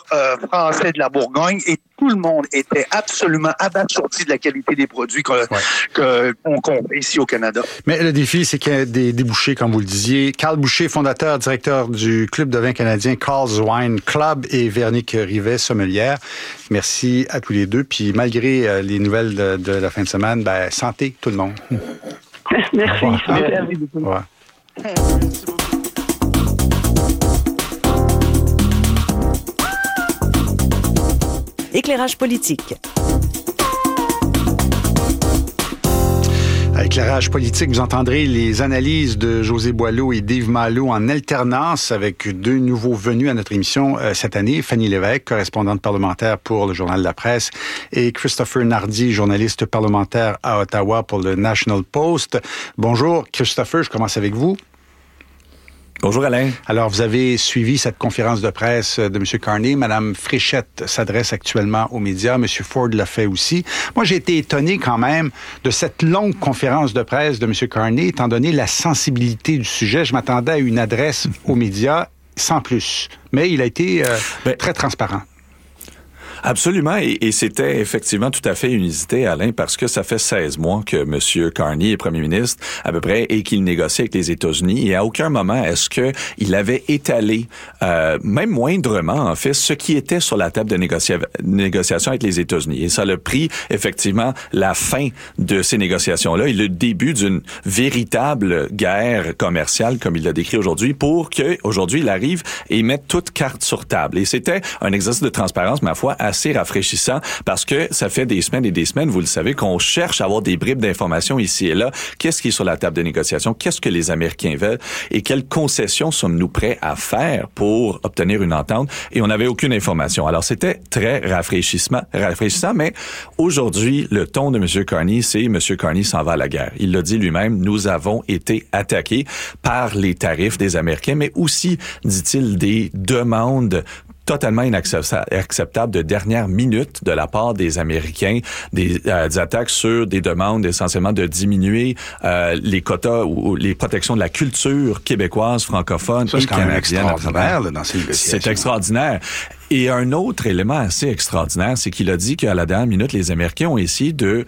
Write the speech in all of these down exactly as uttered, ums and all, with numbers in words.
euh, français de la Bourgogne et tout le monde était absolument abasourdi de la qualité des produits que, ouais. que, qu'on compte ici au Canada. Mais le défi, c'est qu'il y a des débouchés, comme vous le disiez. Carl Boucher, fondateur, directeur du Club de vin canadien Carl's Wine Club, et Véronique Rivet, sommelière. Merci à tous les deux. Puis malgré euh, les nouvelles de, de la fin de semaine, ben, santé tout le monde. Merci. Merci beaucoup. Ouais. Éclairage politique. À Éclairage politique, vous entendrez les analyses de José Boileau et Dave Malo en alternance avec deux nouveaux venus à notre émission euh, cette année. Fanny Lévesque, correspondante parlementaire pour le Journal de la Presse, et Christopher Nardi, journaliste parlementaire à Ottawa pour le National Post. Bonjour, Christopher, je commence avec vous. Bonjour Alain. Alors, vous avez suivi cette conférence de presse de M. Carney. Mme Fréchette s'adresse actuellement aux médias. M. Ford l'a fait aussi. Moi, j'ai été étonné quand même de cette longue conférence de presse de M. Carney, étant donné la sensibilité du sujet. Je m'attendais à une adresse aux médias sans plus. Mais il a été euh, ben, très transparent. Absolument, et, et c'était effectivement tout à fait inusité, Alain, parce que ça fait seize mois que M. Carney est premier ministre, à peu près, et qu'il négocie avec les États-Unis, et à aucun moment est-ce que il avait étalé, euh, même moindrement, en fait, ce qui était sur la table de négocia- négociation avec les États-Unis. Et ça a pris, effectivement, la fin de ces négociations-là et le début d'une véritable guerre commerciale, comme il l'a décrit aujourd'hui, pour qu'aujourd'hui, il arrive et mette toutes cartes sur table. Et c'était un exercice de transparence, ma foi, assez rafraîchissant, parce que ça fait des semaines et des semaines, vous le savez, qu'on cherche à avoir des bribes d'informations ici et là. Qu'est-ce qui est sur la table de négociation? Qu'est-ce que les Américains veulent? Et quelles concessions sommes-nous prêts à faire pour obtenir une entente? Et on n'avait aucune information. Alors, c'était très rafraîchissant, rafraîchissant, mais aujourd'hui, le ton de M. Carney, c'est M. Carney s'en va à la guerre. Il l'a dit lui-même, nous avons été attaqués par les tarifs des Américains, mais aussi, dit-il, des demandes totalement inacceptable de dernière minute de la part des Américains, des, euh, des attaques sur des demandes essentiellement de diminuer euh, les quotas ou, ou les protections de la culture québécoise, francophone Ça, et c'est quand même canadienne. extraordinaire là, dans ces négociations. C'est extraordinaire. Et un autre élément assez extraordinaire, c'est qu'il a dit qu'à la dernière minute, les Américains ont essayé de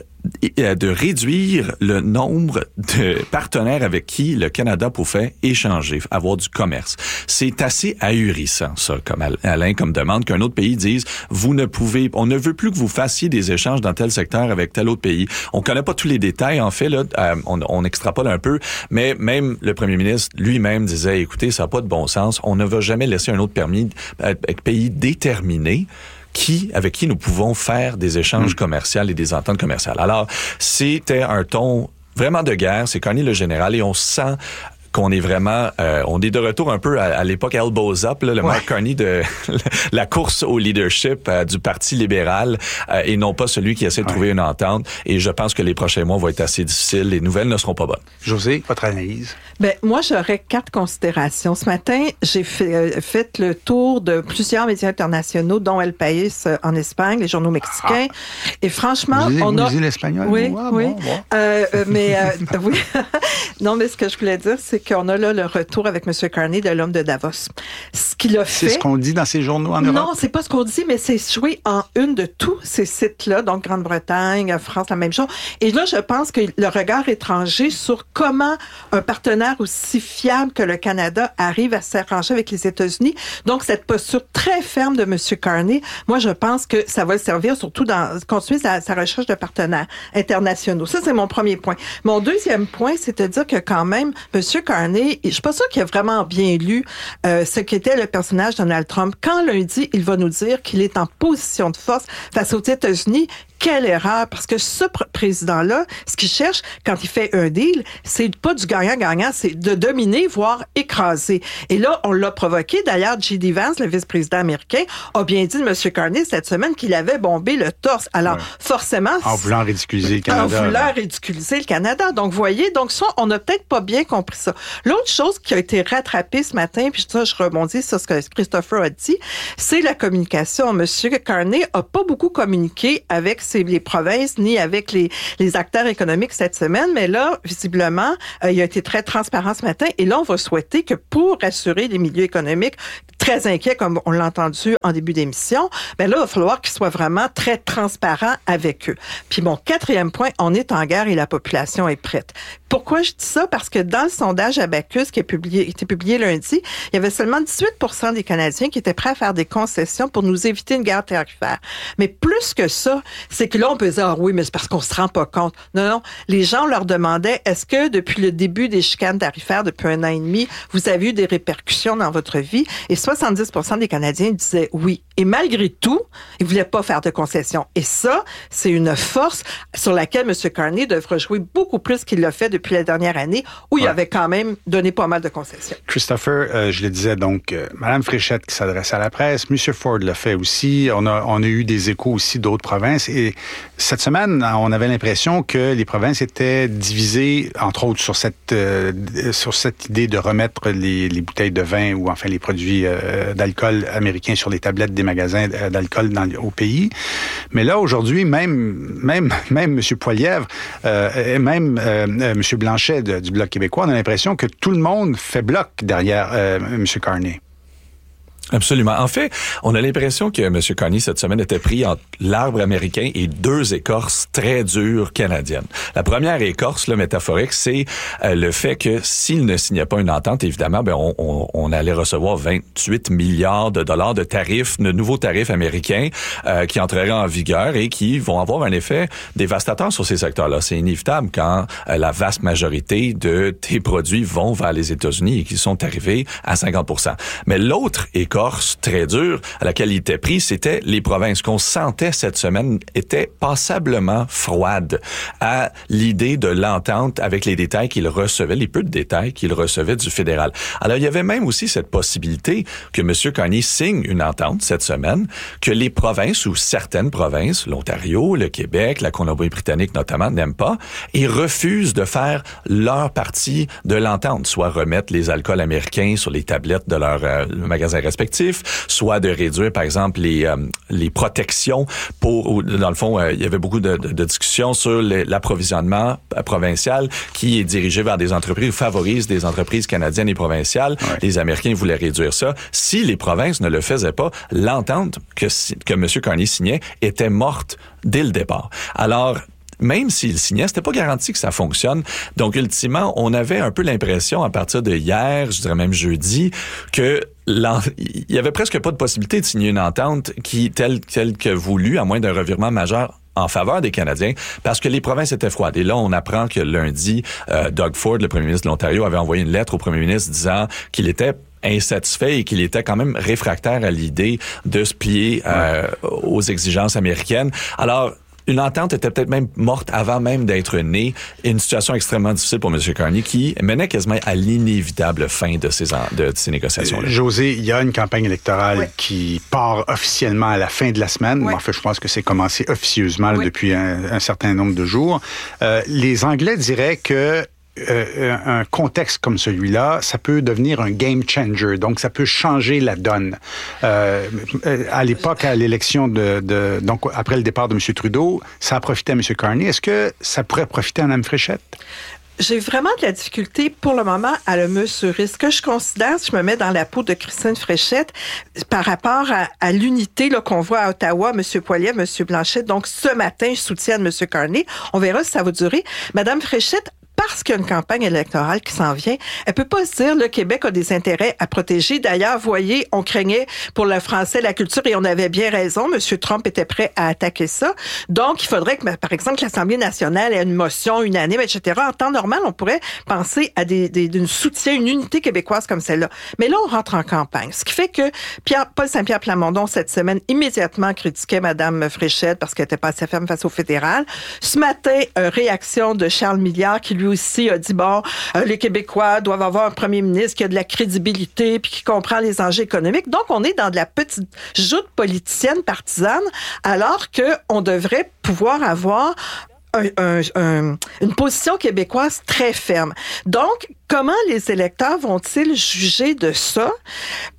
de réduire le nombre de partenaires avec qui le Canada pouvait échanger, avoir du commerce. C'est assez ahurissant, ça, comme Alain, comme demande, qu'un autre pays dise, vous ne pouvez, on ne veut plus que vous fassiez des échanges dans tel secteur avec tel autre pays. On connaît pas tous les détails, en fait, là, euh, on, on extrapole un peu, mais même le premier ministre lui-même disait, écoutez, ça n'a pas de bon sens, on ne va jamais laisser un autre permis, euh, pays déterminé Qui, avec qui nous pouvons faire des échanges mmh. commerciaux et des ententes commerciales. Alors, c'était un ton vraiment de guerre, c'est Carney le général, et on sent qu'on est vraiment, euh, on est de retour un peu à, à l'époque Elbows Up, là, le ouais. Mark Carney de la course au leadership euh, du Parti libéral, euh, et non pas celui qui essaie de ouais. trouver une entente. Et je pense que les prochains mois vont être assez difficiles. Les nouvelles ne seront pas bonnes. José, votre analyse? Ben moi, j'aurais quatre considérations. Ce matin, j'ai fait, euh, fait le tour de plusieurs médias internationaux, dont El País euh, en Espagne, les journaux mexicains. Ah. Et franchement, vous on vous a... lisez l'espagnol? Oui, ah, oui. Bon, bon. Euh, euh, mais euh, oui. Non, mais ce que je voulais dire, c'est qu'on a là le retour avec M. Carney de l'homme de Davos. Ce qu'il a fait... C'est ce qu'on dit dans ces journaux en Europe? Non, c'est pas ce qu'on dit, mais c'est joué en une de tous ces sites-là, donc Grande-Bretagne, France, la même chose. Et là, je pense que le regard étranger sur comment un partenaire aussi fiable que le Canada arrive à s'arranger avec les États-Unis. Donc, cette posture très ferme de M. Carney, moi, je pense que ça va le servir surtout dans continuer sa, sa recherche de partenaires internationaux. Ça, c'est mon premier point. Mon deuxième point, c'est de dire que quand même, M. Carney, je suis pas sûre qu'il a vraiment bien lu euh, ce qu'était le personnage de Donald Trump. Quand lundi, il va nous dire qu'il est en position de force face aux États-Unis, quelle erreur! Parce que ce pr- président-là, ce qu'il cherche quand il fait un deal, c'est pas du gagnant-gagnant, c'est de dominer, voire écraser. Et là, on l'a provoqué. D'ailleurs, J D Vance, le vice-président américain, a bien dit de M. Carney cette semaine qu'il avait bombé le torse. Alors, ouais. forcément... En voulant ridiculiser le Canada. En voulant là. ridiculiser le Canada. Donc, voyez, donc ça, on n'a peut-être pas bien compris ça. L'autre chose qui a été rattrapée ce matin, puis ça, je rebondis sur ce que Christopher a dit, c'est la communication. M. Carney a pas beaucoup communiqué avec ces, les provinces ni avec les, les acteurs économiques cette semaine, mais là, visiblement, euh, il a été très transparent ce matin. Et là, on va souhaiter que pour assurer les milieux économiques très inquiets, comme on l'a entendu en début d'émission, ben là, il va falloir qu'ils soient vraiment très transparents avec eux. Puis mon quatrième point, on est en guerre et la population est prête. Pourquoi je dis ça? Parce que dans le sondage Abacus qui a publié, qui était publié lundi, il y avait seulement dix-huit pour cent des Canadiens qui étaient prêts à faire des concessions pour nous éviter une guerre tarifaire. Mais plus que ça, c'est que là, on peut dire, ah oui, mais c'est parce qu'on se rend pas compte. Non, non. Les gens leur demandaient, est-ce que depuis le début des chicanes tarifaires, depuis un an et demi, vous avez eu des répercussions dans votre vie? Et soixante-dix pour cent des Canadiens disaient oui. Et malgré tout, ils voulaient pas faire de concessions. Et ça, c'est une force sur laquelle M. Carney devrait jouer beaucoup plus qu'il l'a fait depuis la dernière année, où ouais. il avait quand même donné pas mal de concessions. Christopher, euh, je le disais donc, euh, Mme Fréchette qui s'adresse à la presse, M. Ford l'a fait aussi, on a, on a eu des échos aussi d'autres provinces, et cette semaine, on avait l'impression que les provinces étaient divisées, entre autres, sur cette, euh, sur cette idée de remettre les, les bouteilles de vin ou enfin les produits euh, d'alcool américains sur les tablettes des magasins d'alcool dans, au pays. Mais là, aujourd'hui, même, même, même M. Poilievre, euh, et même euh, M. Blanchet de, du Bloc québécois, on a l'impression que tout le monde fait bloc derrière euh, M. Carney. Absolument. En fait, on a l'impression que M. Carney, cette semaine, était pris entre l'arbre américain et deux écorces très dures canadiennes. La première écorce, là, métaphorique, c'est euh, le fait que s'il ne signait pas une entente, évidemment, ben, on, on, on allait recevoir vingt-huit milliards de dollars de tarifs, de nouveaux tarifs américains euh, qui entreraient en vigueur et qui vont avoir un effet dévastateur sur ces secteurs-là. C'est inévitable quand euh, la vaste majorité de tes produits vont vers les États-Unis et qui sont arrivés à cinquante pour cent. Mais l'autre écorce très dure à laquelle il était pris, c'était les provinces qu'on sentait cette semaine étaient passablement froides à l'idée de l'entente avec les détails qu'il recevait, les peu de détails qu'il recevait du fédéral. Alors, il y avait même aussi cette possibilité que M. Carney signe une entente cette semaine, que les provinces ou certaines provinces, l'Ontario, le Québec, la Colombie-Britannique notamment, n'aiment pas et refusent de faire leur partie de l'entente, soit remettre les alcools américains sur les tablettes de leurs euh, magasins respectifs, soit de réduire, par exemple, les euh, les protections pour, dans le fond, euh, il y avait beaucoup de, de, de discussions sur les, l'approvisionnement provincial qui est dirigé vers des entreprises, favorise des entreprises canadiennes et provinciales. Ouais. Les Américains voulaient réduire ça. Si les provinces ne le faisaient pas, l'entente que, que M. Carney signait était morte dès le départ. Alors, même s'il signait, c'était pas garanti que ça fonctionne. Donc, ultimement, on avait un peu l'impression, à partir de hier, je dirais même jeudi, que il y avait presque pas de possibilité de signer une entente qui, telle, telle que voulue, à moins d'un revirement majeur en faveur des Canadiens, parce que les provinces étaient froides. Et là, on apprend que lundi, euh, Doug Ford, le premier ministre de l'Ontario, avait envoyé une lettre au premier ministre disant qu'il était insatisfait et qu'il était quand même réfractaire à l'idée de se plier euh, ouais. aux exigences américaines. Alors, une entente était peut-être même morte avant même d'être née. Une situation extrêmement difficile pour M. Carney qui menait quasiment à l'inévitable fin de ces, en, de, de ces négociations-là. Euh, José, il y a une campagne électorale oui. qui part officiellement à la fin de la semaine. Oui. En fait, je pense que c'est commencé officieusement oui. depuis un, un certain nombre de jours. Euh, les Anglais diraient que Euh, un contexte comme celui-là, ça peut devenir un game changer. Donc, ça peut changer la donne. Euh, à l'époque, à l'élection de, de... Donc, après le départ de M. Trudeau, ça a profité à M. Carney. Est-ce que ça pourrait profiter à Mme Fréchette? J'ai vraiment de la difficulté pour le moment à le mesurer. Ce que je considère, si je me mets dans la peau de Christine Fréchette, par rapport à, à l'unité là, qu'on voit à Ottawa, M. Poilievre, M. Blanchet, donc ce matin, je soutiens M. Carney. On verra si ça va durer. Mme Fréchette, parce qu'il y a une campagne électorale qui s'en vient, elle peut pas se dire le Québec a des intérêts à protéger. D'ailleurs, voyez, on craignait pour le français la culture et on avait bien raison. M. Trump était prêt à attaquer ça. Donc, il faudrait que, par exemple, que l'Assemblée nationale ait une motion unanime, et cetera. En temps normal, on pourrait penser à des, des, d'une soutien, une unité québécoise comme celle-là. Mais là, on rentre en campagne. Ce qui fait que Pierre, Paul Saint-Pierre Plamondon, cette semaine, immédiatement critiquait Mme Fréchette parce qu'elle était pas assez ferme face au fédéral. Ce matin, euh, réaction de Charles Milliard qui lui aussi a dit, bon, euh, les Québécois doivent avoir un premier ministre qui a de la crédibilité puis qui comprend les enjeux économiques. Donc, on est dans de la petite joute politicienne partisane alors qu'on devrait pouvoir avoir un, un, un, une position québécoise très ferme. Donc, comment les électeurs vont-ils juger de ça?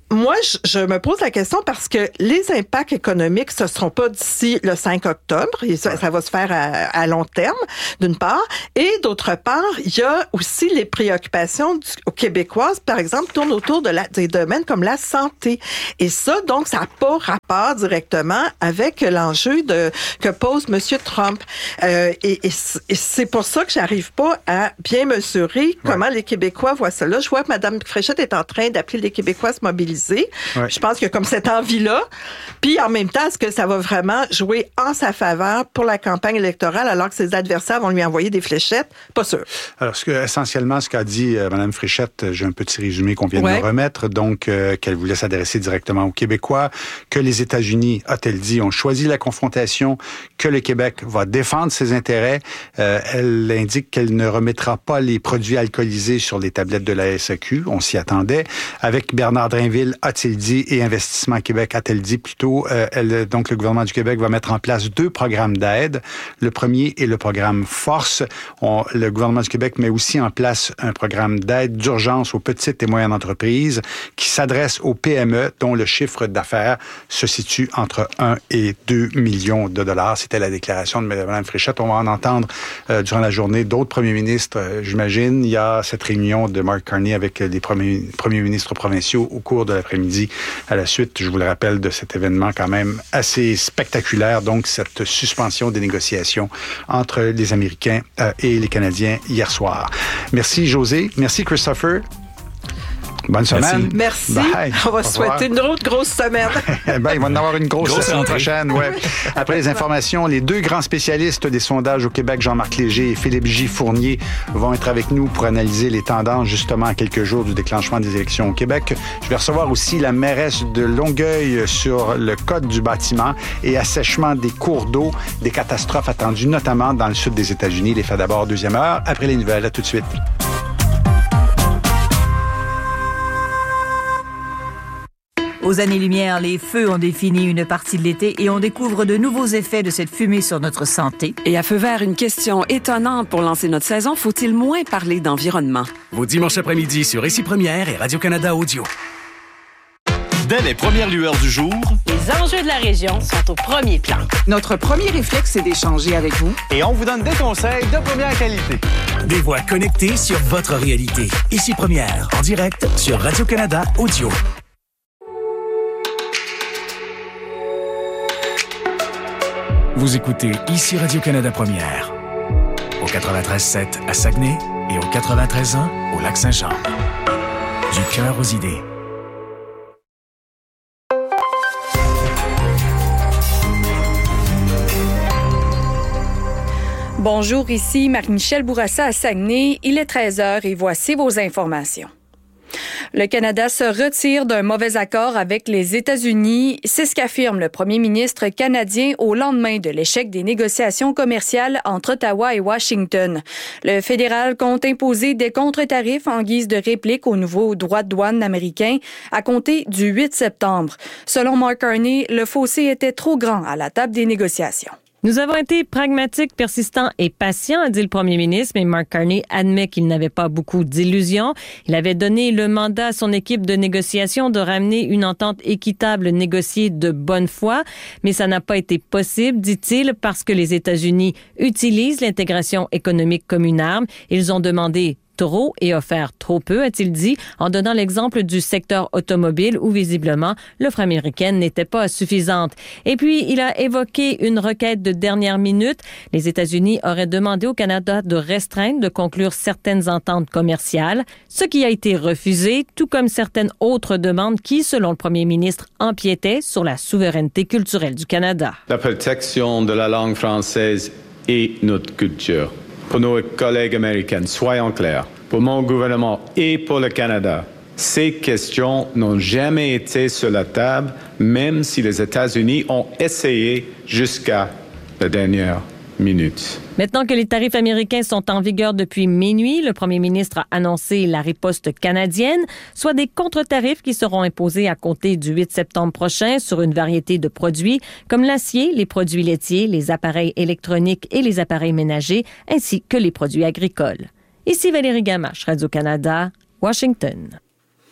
moi, je, je me pose la question parce que les impacts économiques, ce ne seront pas d'ici le cinq octobre. Et ça, ça va se faire à, à long terme, d'une part. Et d'autre part, il y a aussi les préoccupations du, aux Québécoises, par exemple, tournent autour de la, des domaines comme la santé. Et ça, donc, ça n'a pas rapport directement avec l'enjeu de, que pose M. Trump. Euh, et, et, et c'est pour ça que j'arrive pas à bien mesurer comment ouais. les Québécois voient ça. Là, je vois que Mme Fréchette est en train d'appeler les Québécois à se mobiliser. Ouais. Je pense qu'il y a comme cette envie-là. Puis en même temps, est-ce que ça va vraiment jouer en sa faveur pour la campagne électorale alors que ses adversaires vont lui envoyer des fléchettes? Pas sûr. Alors, ce que, essentiellement, ce qu'a dit euh, Mme Fréchette, j'ai un petit résumé qu'on vient ouais. de me remettre, donc euh, qu'elle voulait s'adresser directement aux Québécois, que les États-Unis, a-t-elle dit, ont choisi la confrontation, que le Québec va défendre ses intérêts. Euh, elle indique qu'elle ne remettra pas les produits alcoolisés sur les tablettes de la S A Q. On s'y attendait. Avec Bernard Drinville, a-t-il dit, et Investissement Québec, a-t-elle dit plutôt, euh, elle, donc le gouvernement du Québec va mettre en place deux programmes d'aide. Le premier est le programme Force. On, le gouvernement du Québec met aussi en place un programme d'aide d'urgence aux petites et moyennes entreprises qui s'adresse aux P M E dont le chiffre d'affaires se situe entre un et deux millions de dollars. C'était la déclaration de Mme Fréchette. On va en entendre euh, durant la journée d'autres premiers ministres, euh, j'imagine. Il y a cette réunion de Mark Carney avec les premiers, premiers ministres provinciaux au cours de l'après-midi à la suite, je vous le rappelle, de cet événement quand même assez spectaculaire, donc cette suspension des négociations entre les Américains euh, et les Canadiens hier soir. Merci José, merci Christopher. Bonne semaine. Merci. Bye. On va souhaiter une autre grosse semaine. ben, il va en avoir une grosse, grosse semaine prochaine. Ouais. Après les informations, les deux grands spécialistes des sondages au Québec, Jean-Marc Léger et Philippe J. Fournier, vont être avec nous pour analyser les tendances justement à quelques jours du déclenchement des élections au Québec. Je vais recevoir aussi la mairesse de Longueuil sur le code du bâtiment et assèchement des cours d'eau, des catastrophes attendues notamment dans le sud des États-Unis. Les faits d'abord, deuxième heure. Après les nouvelles, à tout de suite. Aux années-lumière, les feux ont défini une partie de l'été et on découvre de nouveaux effets de cette fumée sur notre santé. Et à feu vert, une question étonnante pour lancer notre saison. Faut-il moins parler d'environnement? Vos dimanches après-midi sur Ici Première et Radio-Canada Audio. Dès les premières lueurs du jour, les enjeux de la région sont au premier plan. Notre premier réflexe, c'est d'échanger avec vous. Et on vous donne des conseils de première qualité. Des voix connectées sur votre réalité. Ici Première, en direct sur Radio-Canada Audio. Vous écoutez Ici Radio-Canada Première, au quatre-vingt-treize sept à Saguenay et au quatre-vingt-treize un au Lac-Saint-Jean. Du cœur aux idées. Bonjour, ici Marie-Michel Bourassa à Saguenay. Il est treize heures et voici vos informations. Le Canada se retire d'un mauvais accord avec les États-Unis. C'est ce qu'affirme le premier ministre canadien au lendemain de l'échec des négociations commerciales entre Ottawa et Washington. Le fédéral compte imposer des contre-tarifs en guise de réplique aux nouveaux droits de douane américains à compter du huit septembre. Selon Mark Carney, le fossé était trop grand à la table des négociations. Nous avons été pragmatiques, persistants et patients, a dit le premier ministre, mais Mark Carney admet qu'il n'avait pas beaucoup d'illusions. Il avait donné le mandat à son équipe de négociation de ramener une entente équitable négociée de bonne foi, mais ça n'a pas été possible, dit-il, parce que les États-Unis utilisent l'intégration économique comme une arme. Ils ont demandé trop et offert trop peu, a-t-il dit, en donnant l'exemple du secteur automobile où, visiblement, l'offre américaine n'était pas suffisante. Et puis, il a évoqué une requête de dernière minute. Les États-Unis auraient demandé au Canada de restreindre, de conclure certaines ententes commerciales, ce qui a été refusé, tout comme certaines autres demandes qui, selon le premier ministre, empiétaient sur la souveraineté culturelle du Canada. La protection de la langue française et notre culture. Pour nos collègues américains, soyons clairs, pour mon gouvernement et pour le Canada, ces questions n'ont jamais été sur la table, même si les États-Unis ont essayé jusqu'à la dernière minute. Maintenant que les tarifs américains sont en vigueur depuis minuit, le premier ministre a annoncé la riposte canadienne, soit des contre-tarifs qui seront imposés à compter du huit septembre prochain sur une variété de produits comme l'acier, les produits laitiers, les appareils électroniques et les appareils ménagers, ainsi que les produits agricoles. Ici Valérie Gamache, Radio-Canada, Washington.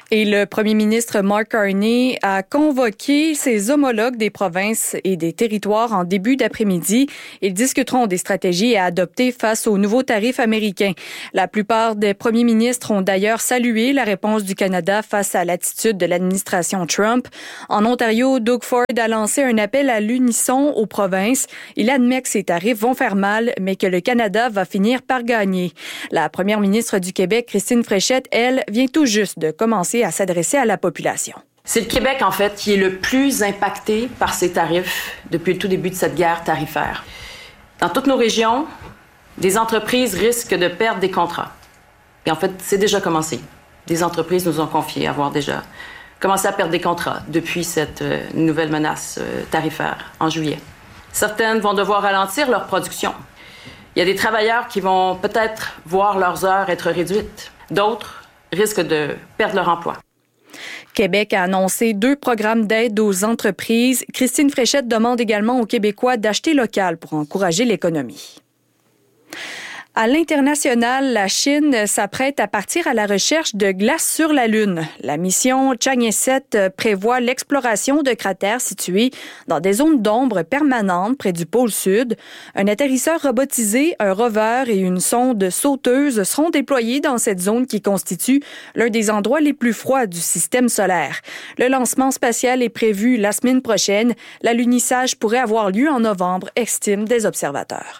Et le premier ministre Mark Carney a convoqué ses homologues des provinces et des territoires en début d'après-midi. Ils discuteront des stratégies à adopter face aux nouveaux tarifs américains. La plupart des premiers ministres ont d'ailleurs salué la réponse du Canada face à l'attitude de l'administration Trump. En Ontario, Doug Ford a lancé un appel à l'unisson aux provinces. Il admet que ces tarifs vont faire mal, mais que le Canada va finir par gagner. La première ministre du Québec, Christine Fréchette, elle, vient tout juste de commencer à s'adresser à la population. C'est le Québec, en fait, qui est le plus impacté par ces tarifs depuis le tout début de cette guerre tarifaire. Dans toutes nos régions, des entreprises risquent de perdre des contrats. Et en fait, c'est déjà commencé. Des entreprises nous ont confié avoir déjà commencé à perdre des contrats depuis cette euh, nouvelle menace euh, tarifaire en juillet. Certaines vont devoir ralentir leur production. Il y a des travailleurs qui vont peut-être voir leurs heures être réduites. D'autres risquent de perdre leur emploi. Québec a annoncé deux programmes d'aide aux entreprises. Christine Fréchette demande également aux Québécois d'acheter local pour encourager l'économie. À l'international, la Chine s'apprête à partir à la recherche de glace sur la Lune. La mission Chang'e sept prévoit l'exploration de cratères situés dans des zones d'ombre permanentes près du pôle sud. Un atterrisseur robotisé, un rover et une sonde sauteuse seront déployés dans cette zone qui constitue l'un des endroits les plus froids du système solaire. Le lancement spatial est prévu la semaine prochaine. L'alunissage pourrait avoir lieu en novembre, estiment des observateurs.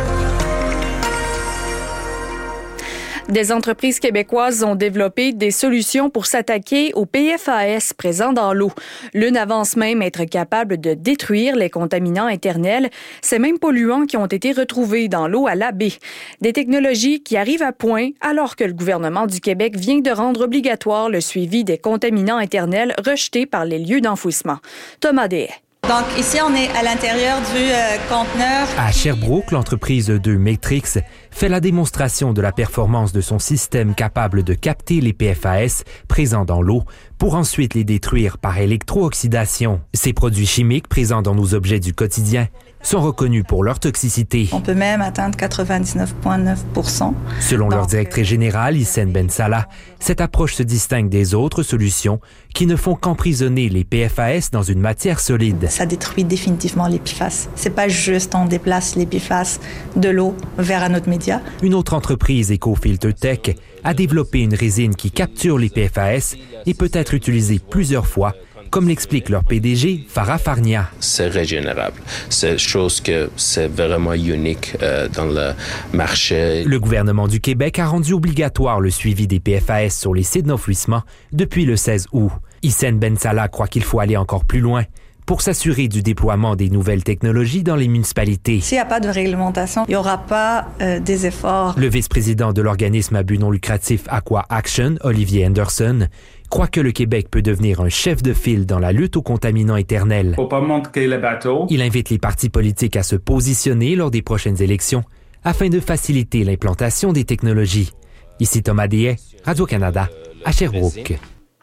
Des entreprises québécoises ont développé des solutions pour s'attaquer aux P F A S présents dans l'eau. L'une avance même être capable de détruire les contaminants éternels, ces mêmes polluants qui ont été retrouvés dans l'eau à la baie. Des technologies qui arrivent à point alors que le gouvernement du Québec vient de rendre obligatoire le suivi des contaminants éternels rejetés par les lieux d'enfouissement. Thomas Deshaies. Donc ici, on est à l'intérieur du euh, conteneur. À Sherbrooke, l'entreprise de Matrix fait la démonstration de la performance de son système capable de capter les P F A S présents dans l'eau pour ensuite les détruire par électro-oxydation. Ces produits chimiques présents dans nos objets du quotidien sont reconnus pour leur toxicité. On peut même atteindre quatre-vingt-dix-neuf virgule neuf pour cent. Selon Donc, leur directrice générale, Hissène Ben Salah, cette approche se distingue des autres solutions qui ne font qu'emprisonner les P F A S dans une matière solide. Ça détruit définitivement les P F A S. C'est pas juste on déplace les P F A S de l'eau vers un autre média. Une autre entreprise, EcoFilter Tech, a développé une résine qui capture les P F A S et peut être utilisée plusieurs fois, comme l'explique leur P D G, Farah Farnia. C'est régénérable. C'est chose que c'est vraiment unique euh, dans le marché. Le gouvernement du Québec a rendu obligatoire le suivi des P F A S sur les sites d'enfouissement depuis le seize août. Hissène Ben Salah croit qu'il faut aller encore plus loin pour s'assurer du déploiement des nouvelles technologies dans les municipalités. S'il n'y a pas de réglementation, il n'y aura pas euh, des efforts. Le vice-président de l'organisme à but non lucratif Aqua Action, Olivier Anderson, croit que le Québec peut devenir un chef de file dans la lutte aux contaminants éternels. Faut pas manquer le bateau. Il invite les partis politiques à se positionner lors des prochaines élections afin de faciliter l'implantation des technologies. Ici Thomas Deshaies, Radio-Canada, à Sherbrooke.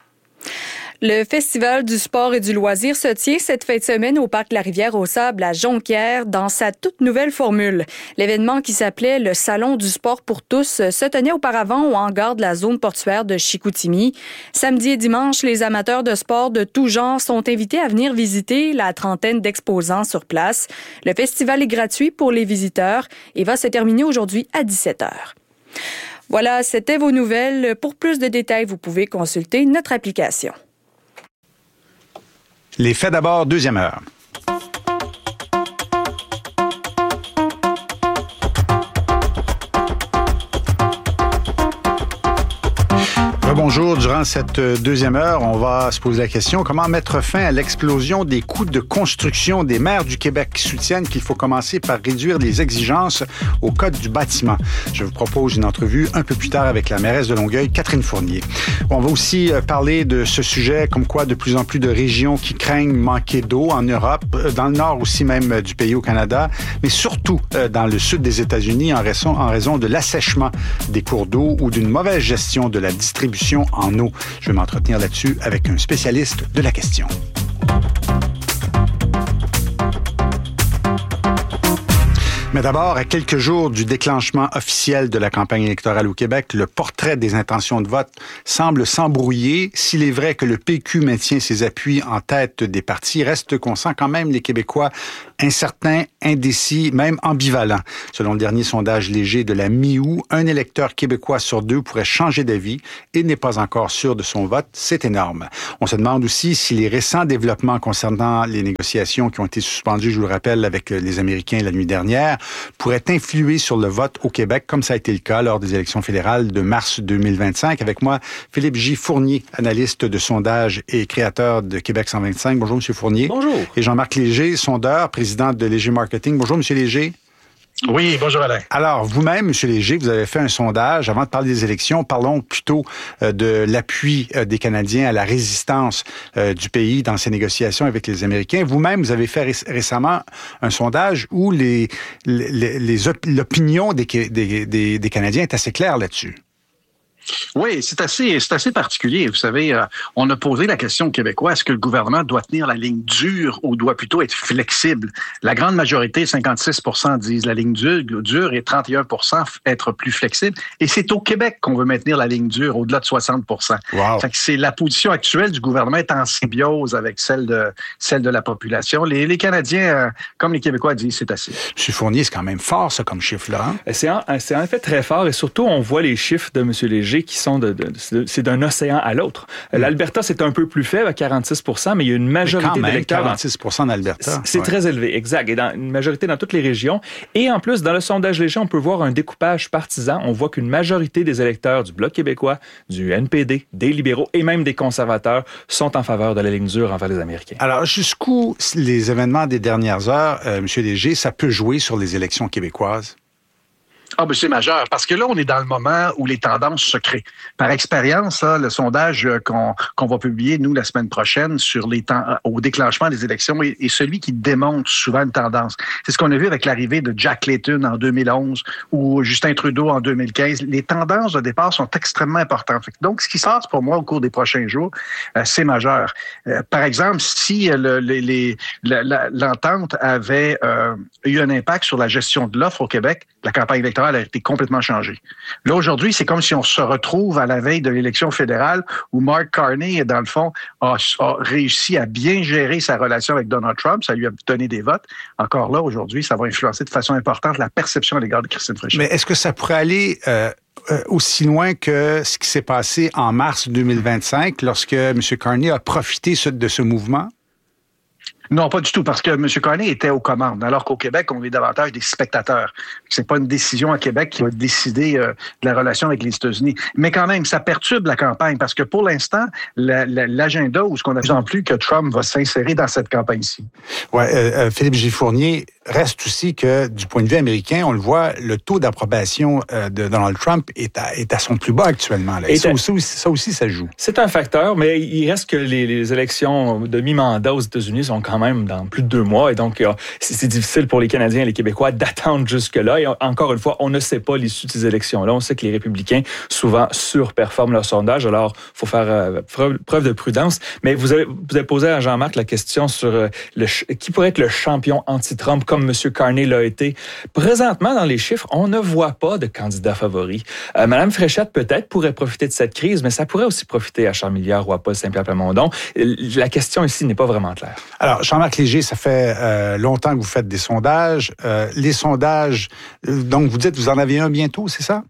Le Festival du sport et du loisir se tient cette fin de semaine au Parc La Rivière-aux-Sables à Jonquière dans sa toute nouvelle formule. L'événement qui s'appelait le Salon du sport pour tous se tenait auparavant au hangar de la zone portuaire de Chicoutimi. Samedi et dimanche, les amateurs de sport de tout genre sont invités à venir visiter la trentaine d'exposants sur place. Le festival est gratuit pour les visiteurs et va se terminer aujourd'hui à dix-sept heures. Voilà, c'était vos nouvelles. Pour plus de détails, vous pouvez consulter notre application. Les faits d'abord, deuxième heure. Bonjour. Durant cette deuxième heure, on va se poser la question comment mettre fin à l'explosion des coûts de construction. Des maires du Québec qui soutiennent qu'il faut commencer par réduire les exigences au code du bâtiment. Je vous propose une entrevue un peu plus tard avec la mairesse de Longueuil, Catherine Fournier. On va aussi parler de ce sujet, comme quoi de plus en plus de régions qui craignent manquer d'eau en Europe, dans le nord aussi même du pays au Canada, mais surtout dans le sud des États-Unis en raison, en raison de l'assèchement des cours d'eau ou d'une mauvaise gestion de la distribution en eau. Je vais m'entretenir là-dessus avec un spécialiste de la question. Mais d'abord, à quelques jours du déclenchement officiel de la campagne électorale au Québec, le portrait des intentions de vote semble s'embrouiller. S'il est vrai que le P Q maintient ses appuis en tête des partis, reste qu'on sent quand même les Québécois incertains, indécis, même ambivalents. Selon le dernier sondage léger de la mi-août, un électeur québécois sur deux pourrait changer d'avis et n'est pas encore sûr de son vote. C'est énorme. On se demande aussi si les récents développements concernant les négociations qui ont été suspendues, je vous le rappelle, avec les Américains la nuit dernière, pourraient influer sur le vote au Québec, comme ça a été le cas lors des élections fédérales de mars deux mille vingt-cinq. Avec moi, Philippe J. Fournier, analyste de sondage et créateur de Québec cent vingt-cinq. Bonjour, M. Fournier. Bonjour. Et Jean-Marc Léger, sondeur, président de Léger Marketing. Bonjour, M. Léger. Oui, bonjour Alain. Alors, vous-même, M. Léger, vous avez fait un sondage. Avant de parler des élections, parlons plutôt euh, de l'appui euh, des Canadiens à la résistance euh, du pays dans ses négociations avec les Américains. Vous-même, vous avez fait ré- récemment un sondage où les, les, les op- l'opinion des, des, des, des Canadiens est assez claire là-dessus. Oui, c'est assez, c'est assez particulier. Vous savez, euh, on a posé la question aux Québécois, est-ce que le gouvernement doit tenir la ligne dure ou doit plutôt être flexible? La grande majorité, cinquante-six pour cent disent la ligne dure, dure et trente et un pour cent être plus flexible. Et c'est au Québec qu'on veut maintenir la ligne dure, au-delà de soixante pour cent. Wow. Fait que c'est la position actuelle du gouvernement est en symbiose avec celle de, celle de la population. Les, les Canadiens, euh, comme les Québécois disent, c'est assez. M. Fournier, c'est quand même fort, ça, comme chiffre-là. Hein? C'est en, c'est en effet très fort et surtout, on voit les chiffres de M. Léger qui sont de, de, c'est d'un océan à l'autre. Mm. L'Alberta, c'est un peu plus faible, à quarante-six pour cent, mais il y a une majorité mais quand même, d'électeurs. quarante-six pour cent d'Alberta. C'est ouais. très élevé, exact. Et dans une majorité dans toutes les régions. Et en plus, dans le sondage léger, on peut voir un découpage partisan. On voit qu'une majorité des électeurs du Bloc québécois, du N P D, des libéraux et même des conservateurs sont en faveur de la ligne dure envers les Américains. Alors, jusqu'où les événements des dernières heures, euh, M. Léger, ça peut jouer sur les élections québécoises? Ah, ben c'est majeur, parce que là, on est dans le moment où les tendances se créent. Par expérience, là, le sondage qu'on, qu'on va publier, nous, la semaine prochaine, sur les temps, au déclenchement des élections, est, est celui qui démontre souvent une tendance. C'est ce qu'on a vu avec l'arrivée de Jack Layton en deux mille onze ou Justin Trudeau en deux mille quinze. Les tendances de départ sont extrêmement importantes. Donc, ce qui se passe pour moi au cours des prochains jours, euh, c'est majeur. Euh, par exemple, si le, les, les, la, la, l'entente avait euh, eu un impact sur la gestion de l'offre au Québec, la campagne électorale a été complètement changée. Là, aujourd'hui, c'est comme si on se retrouve à la veille de l'élection fédérale où Mark Carney, dans le fond, a, a réussi à bien gérer sa relation avec Donald Trump. Ça lui a donné des votes. Encore là, aujourd'hui, ça va influencer de façon importante la perception à l'égard de Christine Fréchette. Mais est-ce que ça pourrait aller euh, euh, aussi loin que ce qui s'est passé en mars deux mille vingt-cinq lorsque M. Carney a profité de ce mouvement? Non, pas du tout, parce que M. Carney était aux commandes, alors qu'au Québec, on est davantage des spectateurs. C'est pas une décision à Québec qui va décider euh, de la relation avec les États-Unis. Mais quand même, ça perturbe la campagne, parce que pour l'instant, la, la, l'agenda, ou ce qu'on a vu en plus, que Trump va s'insérer dans cette campagne-ci. Oui, euh, euh, Philippe G. Fournier, reste aussi que, du point de vue américain, on le voit, le taux d'approbation euh, de Donald Trump est à, est à son plus bas actuellement. Là. Et ça, à... aussi, ça aussi, ça joue. C'est un facteur, mais il reste que les, les élections de mi-mandat aux États-Unis sont quand même dans plus de deux mois. Et donc, c'est, c'est difficile pour les Canadiens et les Québécois d'attendre jusque-là. Et encore une fois, on ne sait pas l'issue de ces élections-là. On sait que les républicains, souvent, surperforment leur sondage. Alors, il faut faire euh, preuve, preuve de prudence. Mais vous avez, vous avez posé à Jean-Marc la question sur euh, le, qui pourrait être le champion anti-Trump, comme M. Carney l'a été. Présentement, dans les chiffres, on ne voit pas de candidat favori. Euh, Mme Fréchette, peut-être, pourrait profiter de cette crise, mais ça pourrait aussi profiter à Charles Milliard ou à Paul Saint-Pierre Plamondon. La question ici n'est pas vraiment claire. Alors, Jean-Marc Léger, ça fait euh, longtemps que vous faites des sondages. Euh, les sondages, euh, donc vous dites, vous en avez un bientôt, c'est ça?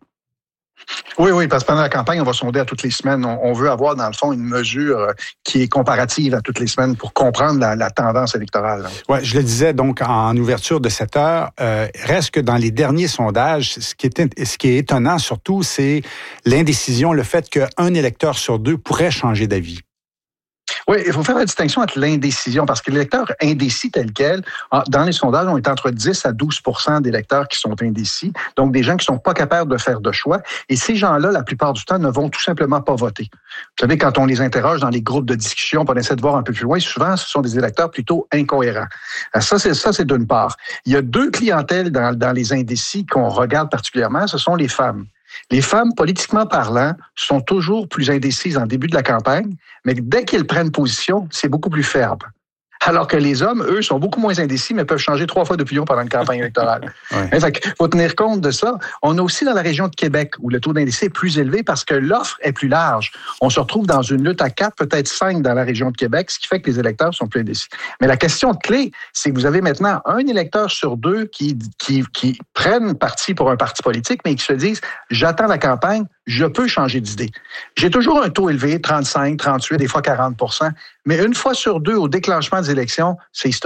Oui, oui, parce que pendant la campagne, on va sonder à toutes les semaines. On, on veut avoir, dans le fond, une mesure qui est comparative à toutes les semaines pour comprendre la, la tendance électorale. Oui, je le disais donc en ouverture de cette heure. Euh, reste que dans les derniers sondages, ce qui est, ce qui est étonnant surtout, c'est l'indécision, le fait qu'un électeur sur deux pourrait changer d'avis. Oui, il faut faire la distinction entre l'indécision, parce que l'électeur indécis tel quel, dans les sondages, on est entre dix à douze pour cent d'électeurs qui sont indécis, donc des gens qui sont pas capables de faire de choix, et ces gens-là, la plupart du temps, ne vont tout simplement pas voter. Vous savez, quand on les interroge dans les groupes de discussion, on essaie de voir un peu plus loin, souvent, ce sont des électeurs plutôt incohérents. Ça, c'est, ça, c'est d'une part. Il y a deux clientèles dans, dans les indécis qu'on regarde particulièrement, ce sont les femmes. Les femmes, politiquement parlant, sont toujours plus indécises en début de la campagne, mais dès qu'elles prennent position, c'est beaucoup plus ferme. Alors que les hommes, eux, sont beaucoup moins indécis, mais peuvent changer trois fois d'opinion pendant une campagne électorale. Ouais. Fait qu'il faut tenir compte de ça. On a aussi dans la région de Québec, où le taux d'indécis est plus élevé parce que l'offre est plus large. On se retrouve dans une lutte à quatre, peut-être cinq dans la région de Québec, ce qui fait que les électeurs sont plus indécis. Mais la question clé, c'est que vous avez maintenant un électeur sur deux qui, qui, qui prennent parti pour un parti politique, mais qui se disent, j'attends la campagne, je peux changer d'idée. J'ai toujours un taux élevé, trente-cinq, trente-huit, des fois quarante pour cent, mais une fois sur deux, au déclenchement des élections, c'est historique.